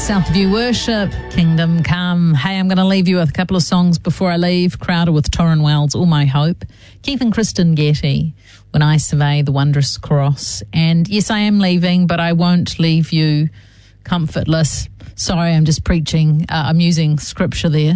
Southview Worship, Kingdom Come. Hey, I'm going to leave you with a couple of songs before I leave. Crowder with Torrin Wells, All My Hope. Keith and Kristen Getty, When I Survey the Wondrous Cross. And yes, I am leaving, but I won't leave you comfortless. Sorry, I'm just preaching. I'm using scripture there.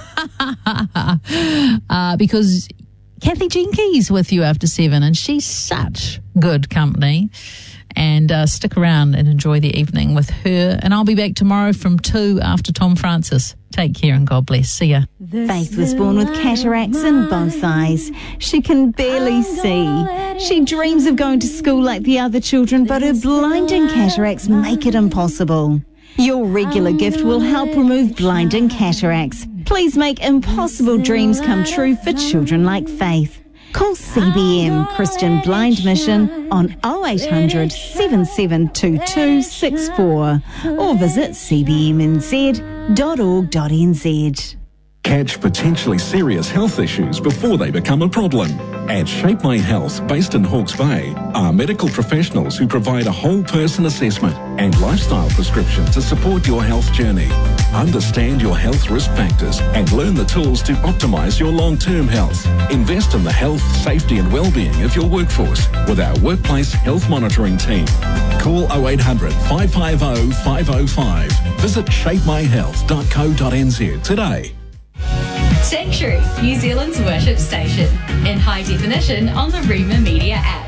Because Kathy Jenkins with you after 7, and she's such good company. And stick around and enjoy the evening with her. And I'll be back tomorrow from 2 after Tom Francis. Take care and God bless. See ya. Faith was born with cataracts in both eyes. She can barely see. She dreams of going to school like the other children, but her blinding cataracts make it impossible. Your regular gift will help remove blinding cataracts. Please make impossible dreams come true for children like Faith. Call CBM Christian Blind Mission on 0800 7722 64 or visit cbmnz.org.nz. Catch potentially serious health issues before they become a problem. At Shape My Health, based in Hawke's Bay, are medical professionals who provide a whole person assessment and lifestyle prescription to support your health journey. Understand your health risk factors and learn the tools to optimize your long-term health. Invest in the health, safety and well-being of your workforce with our workplace health monitoring team. Call 0800 550 505. Visit shapemyhealth.co.nz today. Sanctuary, New Zealand's worship station, in high definition on the Rima Media app.